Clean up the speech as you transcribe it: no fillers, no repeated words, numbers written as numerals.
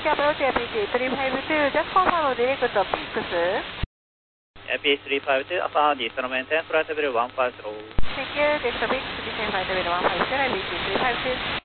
Traffic approach APC 352, just confirm direct to Pix. AP 352, upon descent maintain flight level 150. Thank you, direct to Pix, descent flight level 150, APC 352.